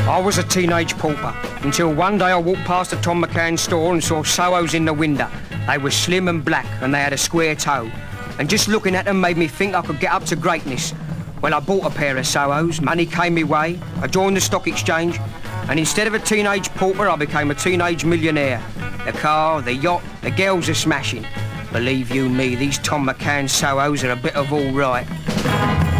I was a teenage pauper until one day I walked past a Tom McCann store and saw Sohos in the window. They were slim and black and they had a square toe. And just looking at them made me think I could get up to greatness. Well, I bought a pair of Sohos, money came my way, I joined the stock exchange, and instead of a teenage pauper, I became a teenage millionaire. The car, the yacht, the girls are smashing. Believe you me, these Tom McCann Sohos are a bit of all right.